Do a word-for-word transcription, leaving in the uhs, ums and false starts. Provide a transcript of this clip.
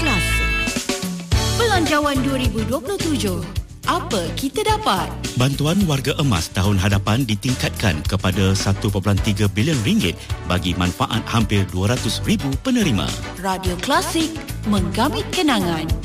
Klasik. Belanjawan dua ribu dua puluh tujuh. Apa kita dapat? Bantuan warga emas tahun hadapan ditingkatkan kepada satu perpuluhan tiga bilion ringgit bagi manfaat hampir dua ratus ribu penerima. Radio Klasik, menggamit kenangan.